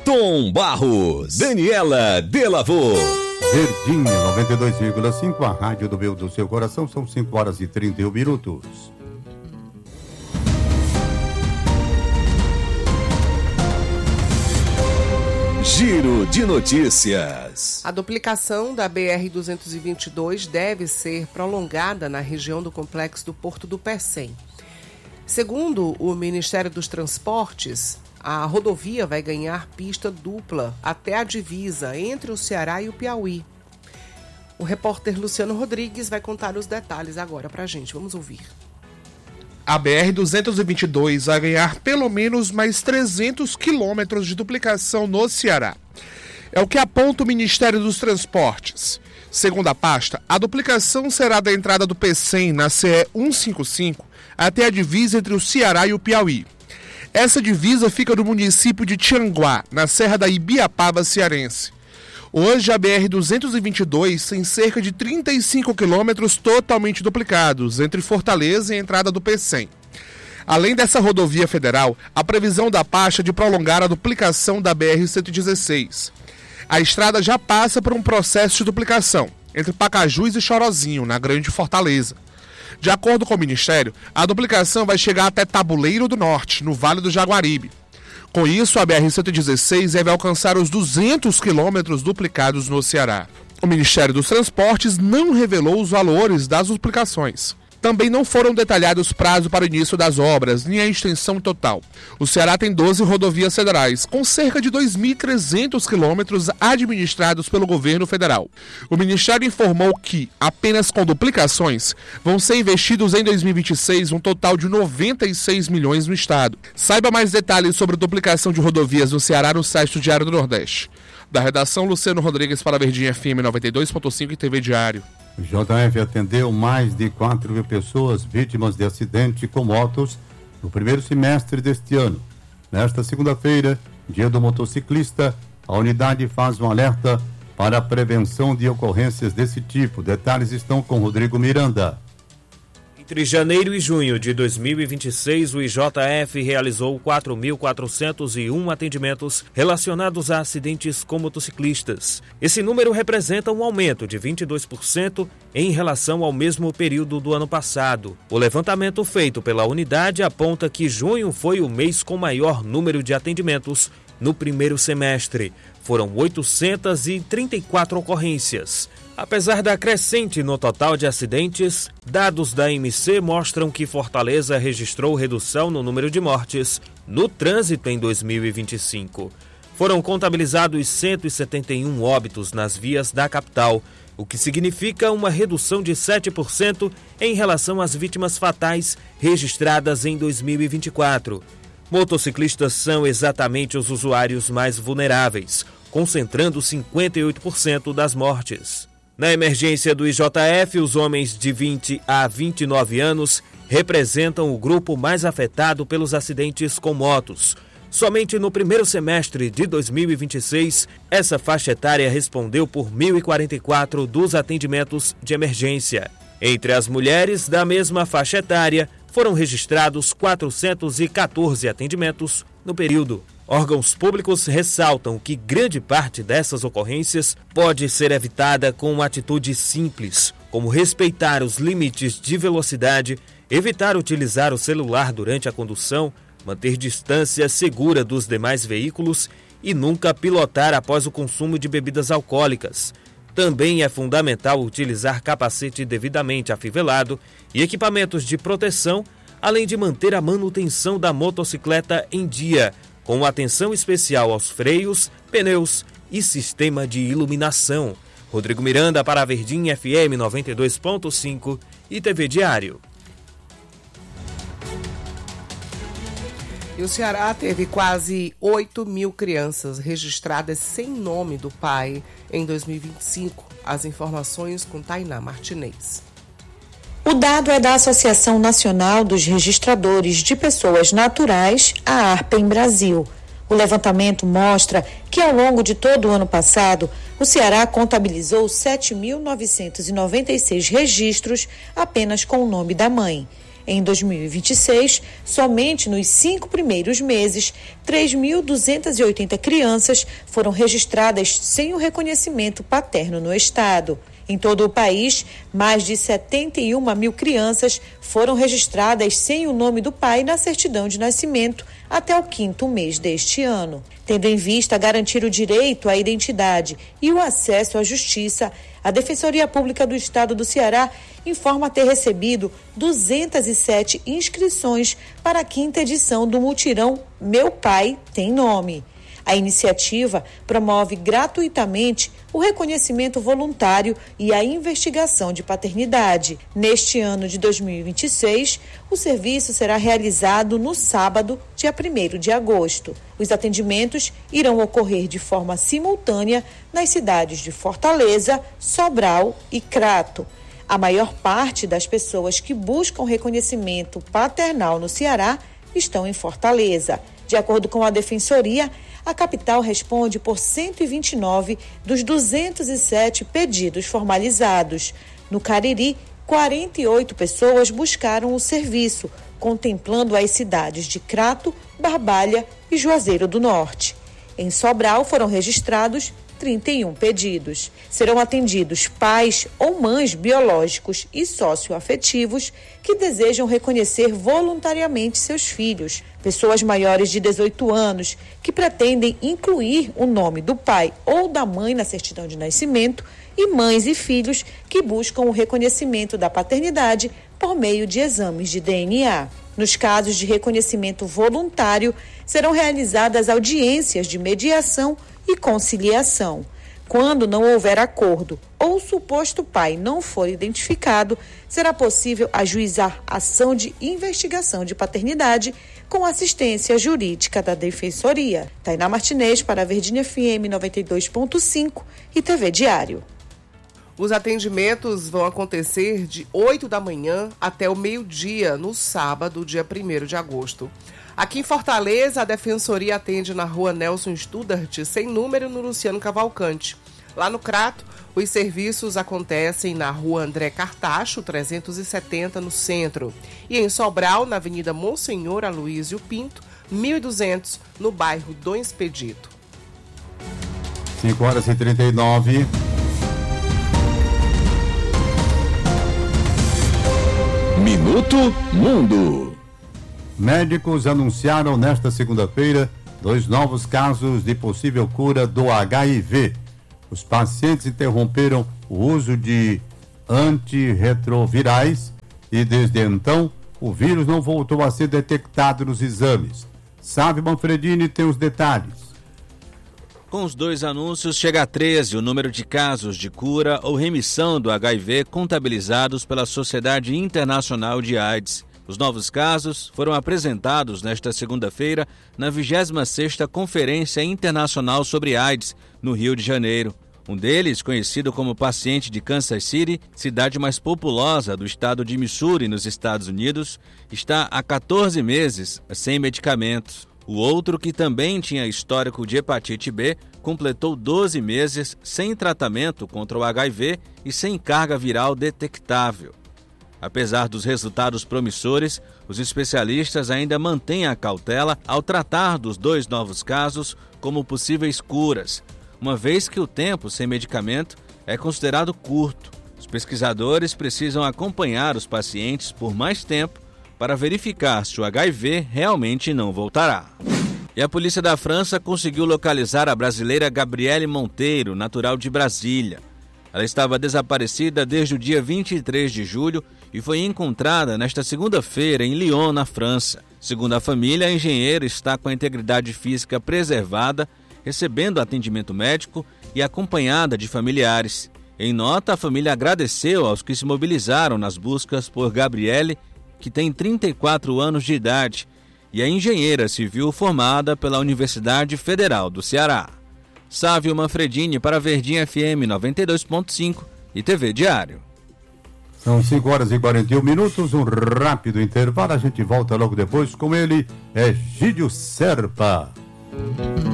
Tom Barros, Daniela Delavô. Verdinho 92,5, a rádio do meu do seu coração, são 5h31. Giro de notícias. A duplicação da BR-222 deve ser prolongada na região do complexo do Porto do Pecém. Segundo o Ministério dos Transportes, a rodovia vai ganhar pista dupla até a divisa entre o Ceará e o Piauí. O repórter Luciano Rodrigues vai contar os detalhes agora pra gente. Vamos ouvir. A BR-222 vai ganhar pelo menos mais 300 quilômetros de duplicação no Ceará. É o que aponta o Ministério dos Transportes. Segundo a pasta, a duplicação será da entrada do Pecém na CE 155 até a divisa entre o Ceará e o Piauí. Essa divisa fica no município de Tianguá, na Serra da Ibiapaba cearense. Hoje, a BR-222 tem cerca de 35 quilômetros totalmente duplicados entre Fortaleza e a entrada do Pecém. Além dessa rodovia federal, a previsão da pasta é de prolongar a duplicação da BR-116. A estrada já passa por um processo de duplicação entre Pacajus e Chorozinho, na Grande Fortaleza. De acordo com o Ministério, a duplicação vai chegar até Tabuleiro do Norte, no Vale do Jaguaribe. Com isso, a BR-116 deve alcançar os 200 quilômetros duplicados no Ceará. O Ministério dos Transportes não revelou os valores das duplicações. Também não foram detalhados prazo para o início das obras, nem a extensão total. O Ceará tem 12 rodovias federais, com cerca de 2.300 quilômetros administrados pelo governo federal. O Ministério informou que, apenas com duplicações, vão ser investidos em 2026 um total de 96 milhões no estado. Saiba mais detalhes sobre a duplicação de rodovias no Ceará no site do Diário do Nordeste. Da redação, Luciano Rodrigues para a Verdinha FM 92.5 e TV Diário. O JF atendeu mais de 4.000 pessoas vítimas de acidente com motos no primeiro semestre deste ano. Nesta segunda-feira, dia do motociclista, a unidade faz um alerta para a prevenção de ocorrências desse tipo. Detalhes estão com Rodrigo Miranda. Entre janeiro e junho de 2026, o IJF realizou 4.401 atendimentos relacionados a acidentes com motociclistas. Esse número representa um aumento de 22% em relação ao mesmo período do ano passado. O levantamento feito pela unidade aponta que junho foi o mês com maior número de atendimentos no primeiro semestre. Foram 834 ocorrências. Apesar da crescente no total de acidentes, dados da MC mostram que Fortaleza registrou redução no número de mortes no trânsito em 2025. Foram contabilizados 171 óbitos nas vias da capital, o que significa uma redução de 7% em relação às vítimas fatais registradas em 2024. Motociclistas são exatamente os usuários mais vulneráveis, concentrando 58% das mortes. Na emergência do IJF, os homens de 20 a 29 anos representam o grupo mais afetado pelos acidentes com motos. Somente no primeiro semestre de 2026, essa faixa etária respondeu por 1.044 dos atendimentos de emergência. Entre as mulheres da mesma faixa etária, foram registrados 414 atendimentos no período. Órgãos públicos ressaltam que grande parte dessas ocorrências pode ser evitada com uma atitude simples, como respeitar os limites de velocidade, evitar utilizar o celular durante a condução, manter distância segura dos demais veículos e nunca pilotar após o consumo de bebidas alcoólicas. Também é fundamental utilizar capacete devidamente afivelado e equipamentos de proteção, além de manter a manutenção da motocicleta em dia, com atenção especial aos freios, pneus e sistema de iluminação. Rodrigo Miranda para a Verdinha FM 92.5 e TV Diário. E o Ceará teve quase 8.000 crianças registradas sem nome do pai em 2025. As informações com Tainá Martinez. O dado é da Associação Nacional dos Registradores de Pessoas Naturais, a ARPEM Brasil. O levantamento mostra que ao longo de todo o ano passado, o Ceará contabilizou 7.996 registros apenas com o nome da mãe. Em 2026, somente nos 5 primeiros meses, 3.280 crianças foram registradas sem o reconhecimento paterno no estado. Em todo o país, mais de 71 mil crianças foram registradas sem o nome do pai na certidão de nascimento até o 5º mês deste ano. Tendo em vista garantir o direito à identidade e o acesso à justiça, a Defensoria Pública do Estado do Ceará informa ter recebido 207 inscrições para a 5ª edição do mutirão Meu Pai Tem Nome. A iniciativa promove gratuitamente o reconhecimento voluntário e a investigação de paternidade. Neste ano de 2026, o serviço será realizado no sábado, dia 1º de agosto. Os atendimentos irão ocorrer de forma simultânea nas cidades de Fortaleza, Sobral e Crato. A maior parte das pessoas que buscam reconhecimento paternal no Ceará estão em Fortaleza. De acordo com a Defensoria, a capital responde por 129 dos 207 pedidos formalizados. No Cariri, 48 pessoas buscaram o serviço, contemplando as cidades de Crato, Barbalha e Juazeiro do Norte. Em Sobral foram registrados 31 pedidos. Serão atendidos pais ou mães biológicos e socioafetivos que desejam reconhecer voluntariamente seus filhos, pessoas maiores de 18 anos que pretendem incluir o nome do pai ou da mãe na certidão de nascimento e mães e filhos que buscam o reconhecimento da paternidade por meio de exames de DNA. Nos casos de reconhecimento voluntário, serão realizadas audiências de mediação e conciliação. Quando não houver acordo ou o suposto pai não for identificado, será possível ajuizar ação de investigação de paternidade com assistência jurídica da Defensoria. Tainá Martinez para a Verdinha FM 92.5 e TV Diário. Os atendimentos vão acontecer de 8 da manhã até o meio-dia, no sábado, dia 1º de agosto. Aqui em Fortaleza, a Defensoria atende na rua Nelson Studart, sem número, no Luciano Cavalcante. Lá no Crato, os serviços acontecem na rua André Cartacho, 370, no centro. E em Sobral, na Avenida Monsenhor Aloísio Pinto, 1200, no bairro do Expedito. 5h39. Minuto Mundo. Médicos anunciaram nesta segunda-feira 2 novos casos de possível cura do HIV. Os pacientes interromperam o uso de antirretrovirais e, desde então, o vírus não voltou a ser detectado nos exames. Sávio Manfredini tem os detalhes. Com os 2 anúncios, chega a 13 o número de casos de cura ou remissão do HIV contabilizados pela Sociedade Internacional de AIDS. Os novos casos foram apresentados nesta segunda-feira na 26ª Conferência Internacional sobre AIDS, no Rio de Janeiro. Um deles, conhecido como paciente de Kansas City, cidade mais populosa do estado de Missouri, nos Estados Unidos, está há 14 meses sem medicamentos. O outro, que também tinha histórico de hepatite B, completou 12 meses sem tratamento contra o HIV e sem carga viral detectável. Apesar dos resultados promissores, os especialistas ainda mantêm a cautela ao tratar dos 2 novos casos como possíveis curas, uma vez que o tempo sem medicamento é considerado curto. Os pesquisadores precisam acompanhar os pacientes por mais tempo para verificar se o HIV realmente não voltará. E a polícia da França conseguiu localizar a brasileira Gabriele Monteiro, natural de Brasília. Ela estava desaparecida desde o dia 23 de julho e foi encontrada nesta segunda-feira em Lyon, na França. Segundo a família, a engenheira está com a integridade física preservada, recebendo atendimento médico e acompanhada de familiares. Em nota, a família agradeceu aos que se mobilizaram nas buscas por Gabriele, que tem 34 anos de idade, e a engenheira civil formada pela Universidade Federal do Ceará. Sávio Manfredini para a Verdinha FM 92.5 e TV Diário. São 5h41, um rápido intervalo. A gente volta logo depois com ele, Egídio Serpa.